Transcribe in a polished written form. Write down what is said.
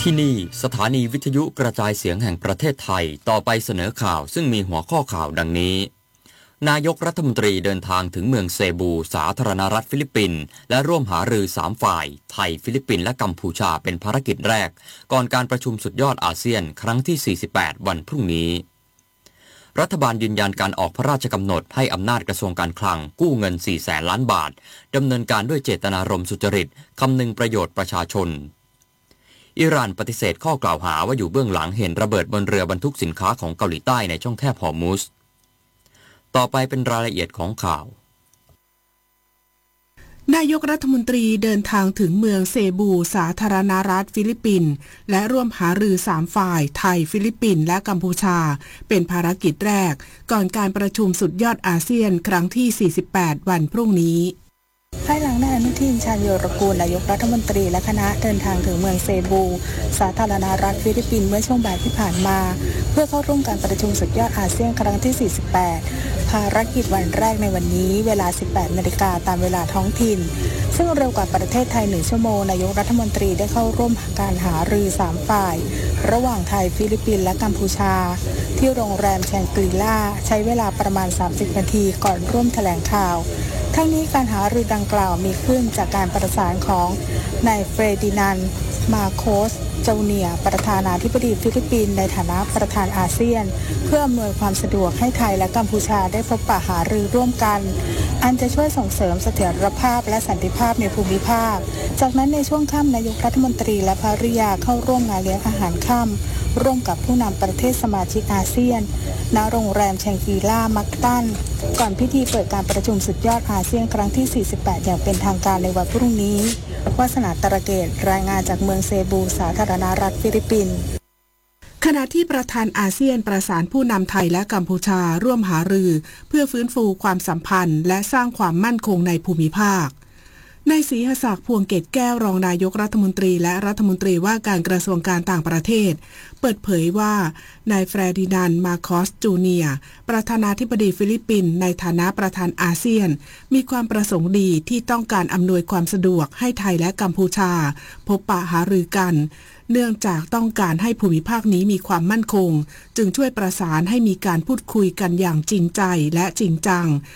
ที่นี่สถานีวิทยุกระจายเสียงแห่งประเทศไทยต่อไปเสนอข่าวซึ่งมีหัวข้อข่าวดังนี้นายกรัฐมนตรีเดินทางถึงเมืองเซบูสาธารณรัฐฟิลิปปินส์และร่วมหารือ3ฝ่ายไทยฟิลิปปินส์และกัมพูชาเป็นภารกิจแรกก่อนการประชุมสุดยอดอาเซียนครั้งที่48วันพรุ่งนี้รัฐบาลยืนยันการออกพระราชกำหนดให้อำนาจกระทรวงการคลังกู้เงิน 400,000 ล้านบาทดำเนินการด้วยเจตนารมณ์สุจริตคำนึงประโยชน์ประชาชนอิหร่านปฏิเสธข้อกล่าวหาว่าอยู่เบื้องหลังเหตุระเบิดบนเรือบรรทุกสินค้าของเกาหลีใต้ในช่องแคบฮอร์มุซต่อไปเป็นรายละเอียดของข่าวนายกรัฐมนตรีเดินทางถึงเมืองเซบูสาธารณรัฐฟิลิปปินส์และร่วมหารือ3ฝ่ายไทยฟิลิปปินส์และกัมพูชาเป็นภารกิจแรกก่อนการประชุมสุดยอดอาเซียนครั้งที่48วันพรุ่งนี้ภายหลังนายอนุทินชาญวีรกูลนายกรัฐมนตรีและคณะเดินทางถึงเมืองเซบูสาธารณรัฐฟิลิปปินส์เมื่อช่วงบ่ายที่ผ่านมาเพื่อเข้าร่วมการประชุมสุดยอดอาเซียนครั้งที่48ภารกิจวันแรกในวันนี้เวลา 18 นาฬิกาตามเวลาท้องถิ่นซึ่งเร็วกว่าประเทศไทย1ชั่วโมงนายกรัฐมนตรีได้เข้าร่วมการหารือ3ฝ่ายระหว่างไทยฟิลิปปินส์และกัมพูชาที่โรงแรมแชงกรีล่าใช้เวลาประมาณ30นาทีก่อนร่วมแถลงข่าวทั้งนี้การหารือดังกล่าวมีขึ้นจากการประสานของนายเฟรดินันด์ มาโคส จูเนียร์ประธานาธิบดีฟิลิปปินส์ในฐานะประธานอาเซียนเพื่ออำนวยความสะดวกให้ไทยและกัมพูชาได้พบปะหารือร่วมกันอันจะช่วยส่งเสริมเสถียรภาพและสันติภาพในภูมิภาคจากนั้นในช่วงค่ำนายกรัฐมนตรีและภริยาเข้าร่วมงานเลี้ยงอาหารค่ำร่วมกับผู้นำประเทศสมาชิกอาเซียนณโรงแรมแชงกรีล่ามักตันก่อนพิธีเปิดการประชุมสุดยอดอาเซียนครั้งที่48อย่างเป็นทางการในวันพรุ่งนี้วาสนาตระเกตรายงานจากเมืองเซบูสาธารณรัฐฟิลิปปินส์ขณะที่ประธานอาเซียนประสานผู้นำไทยและกัมพูชาร่วมหารือเพื่อฟื้นฟูความสัมพันธ์และสร้างความมั่นคงในภูมิภาคนายศรีหศักดิ์พวงเกตแก้วรองนายกรัฐมนตรีและรัฐมนตรีว่าการกระทรวงการต่างประเทศเปิดเผยว่านายเฟรดินันด์ มาโคส จูเนียร์ประธานาธิบดีฟิลิปปินส์ในฐานะประธานอาเซียนมีความประสงค์ดีที่ต้องการอำนวยความสะดวกให้ไทยและกัมพูชาพบปะหารือกันเนื่องจากต้องการให้ภูมิภาคนี้มีความมั่นคงจึงช่วยประสานให้มีการพูดคุยกันอย่างจริงใจและจริงจัง